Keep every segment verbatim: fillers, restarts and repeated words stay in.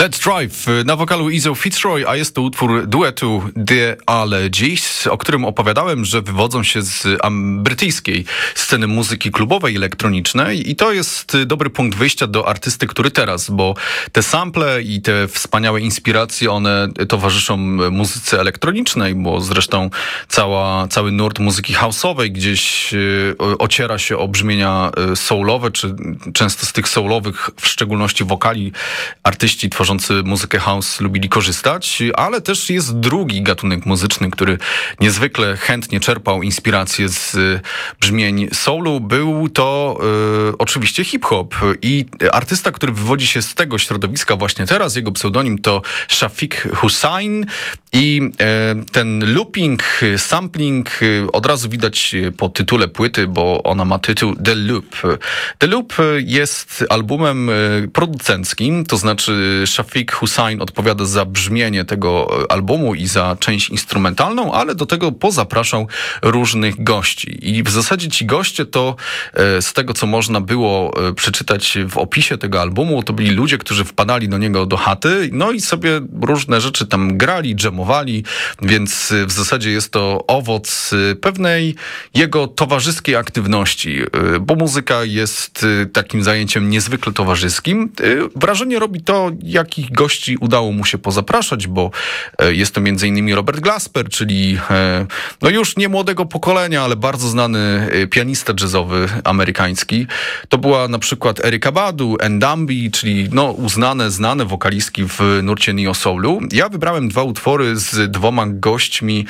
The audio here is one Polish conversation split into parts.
Let's Drive na wokalu Izzo Fitzroy, a jest to utwór duetu The Allergies, o którym opowiadałem, że wywodzą się z um, brytyjskiej sceny muzyki klubowej, elektronicznej i to jest dobry punkt wyjścia do artysty, który teraz, bo te sample i te wspaniałe inspiracje, one towarzyszą muzyce elektronicznej, bo zresztą cała, cały nurt muzyki house'owej gdzieś y, ociera się o brzmienia soulowe, czy często z tych soulowych, w szczególności wokali, artyści tworzący muzykę house lubili korzystać, ale też jest drugi gatunek muzyczny, który niezwykle chętnie czerpał inspirację z brzmień soulu. Był to e, oczywiście hip-hop i artysta, który wywodzi się z tego środowiska właśnie teraz, jego pseudonim to Shafiq Hussain i e, ten looping, sampling e, od razu widać po tytule płyty, bo ona ma tytuł The Loop. The Loop jest albumem e, producenckim, to znaczy Shafiq Hussain odpowiada za brzmienie tego albumu i za część instrumentalną, ale do tego pozapraszał różnych gości. I w zasadzie ci goście to e, z tego, co można było e, przeczytać w opisie tego albumu, to byli ludzie, którzy wpadali do niego do chaty, no i sobie różne rzeczy tam grali, dżemowali, więc w zasadzie jest to owoc pewnej jego towarzyskiej aktywności, e, bo muzyka jest e, takim zajęciem niezwykle towarzyskim. E, wrażenie robi to, jakich gości udało mu się pozapraszać, bo jest to między innymi Robert Glasper, czyli no już nie młodego pokolenia, ale bardzo znany pianista jazzowy amerykański. To była na przykład Erykah Badu, Ndambi, czyli no uznane, znane wokalistki w nurcie neo soulu. Ja wybrałem dwa utwory z dwoma gośćmi,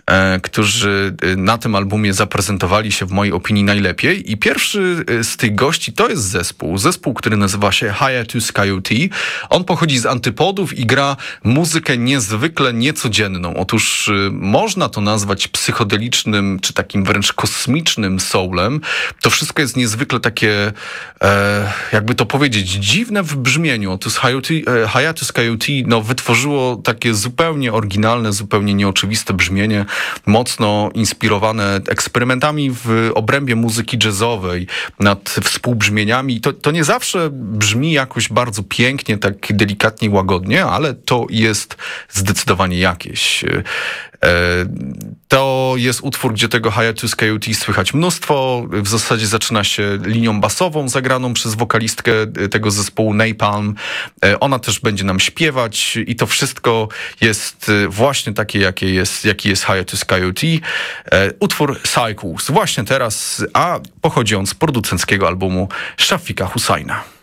którzy na tym albumie zaprezentowali się w mojej opinii najlepiej. I pierwszy z tych gości to jest zespół. Zespół, który nazywa się Hiatus Kaiyote. On pochodzi z Antypodów i gra muzykę niezwykle niecodzienną. Otóż y, można to nazwać psychodelicznym, czy takim wręcz kosmicznym soulem. To wszystko jest niezwykle takie, e, jakby to powiedzieć, dziwne w brzmieniu. Otóż Hiatus Kaiyote no, wytworzyło takie zupełnie oryginalne, zupełnie nieoczywiste brzmienie, mocno inspirowane eksperymentami w obrębie muzyki jazzowej nad współbrzmieniami. To, to nie zawsze brzmi jakoś bardzo pięknie, tak delikatnie, łagodnie, ale to jest zdecydowanie jakieś. To jest utwór, gdzie tego Hiatus Kaiyote słychać mnóstwo. W zasadzie zaczyna się linią basową zagraną przez wokalistkę tego zespołu Napalm. Ona też będzie nam śpiewać i to wszystko jest właśnie takie, jakie jest, jaki jest Hiatus Kaiyote. Utwór Cycles właśnie teraz, a pochodzi on z producenckiego albumu Shafiqa Hussaina.